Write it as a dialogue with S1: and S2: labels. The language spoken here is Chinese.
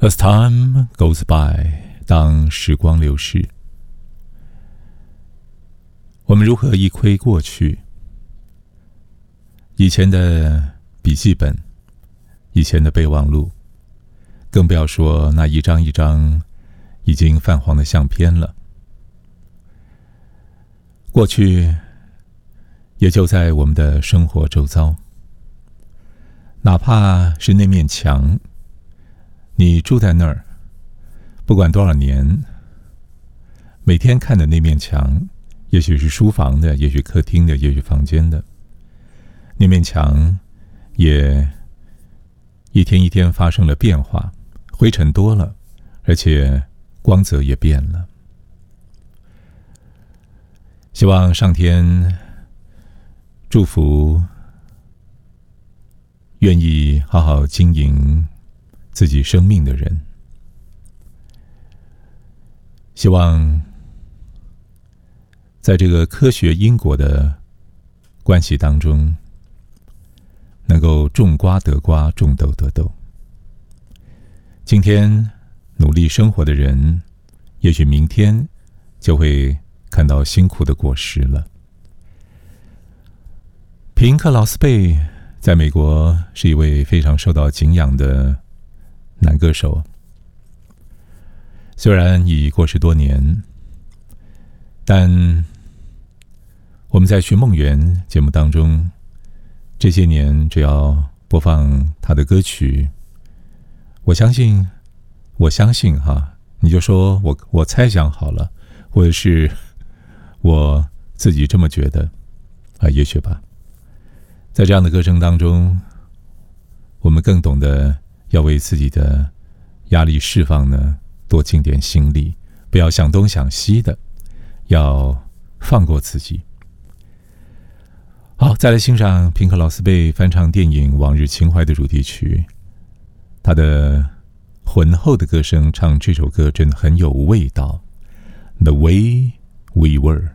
S1: As time goes by， 当时光流逝，我们如何一窥过去？以前的笔记本，以前的备忘录，更不要说那一张一张已经泛黄的相片了。过去也就在我们的生活周遭，哪怕是那面墙，你住在那儿，不管多少年，每天看的那面墙，也许是书房的，也许客厅的，也许房间的，那面墙也一天一天发生了变化，灰尘多了，而且光泽也变了。希望上天祝福愿意好好经营自己生命的人，希望在这个科学因果的关系当中，能够种瓜得瓜，种豆得豆。今天努力生活的人，也许明天就会看到辛苦的果实了。平克·劳斯贝在美国是一位非常受到敬仰的男歌手，虽然已过世多年，但我们在寻梦园节目当中，这些年只要播放他的歌曲，我相信你就说我猜想好了，或者是我自己这么觉得也许吧。在这样的歌声当中，我们更懂得要为自己的压力释放呢多尽点心力，不要想东想西的，要放过自己。好，再来欣赏平克·劳斯贝翻唱电影《往日情怀》的主题曲，他的浑厚的歌声唱这首歌真的很有味道。The way we were。